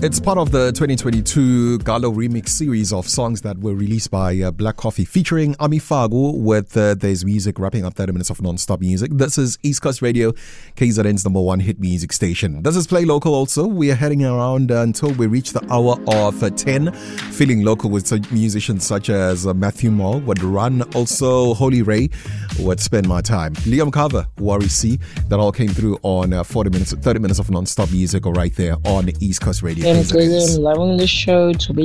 It's part of the 2022 Galo remix series of songs that were released by Black Coffee, featuring Ami Fagu with There's Music, wrapping up 30 minutes of non-stop music. This is East Coast Radio, KZN's #1 hit music station. This is Play Local also. We are heading around until we reach the hour of 10, feeling local with musicians such as Matthew Moore would Run, also Holy Ray would Spend My Time, Liam Carver, Worry C. That all came through on 30 minutes of non-stop music right there on East Coast Radio. I'm loving the show to be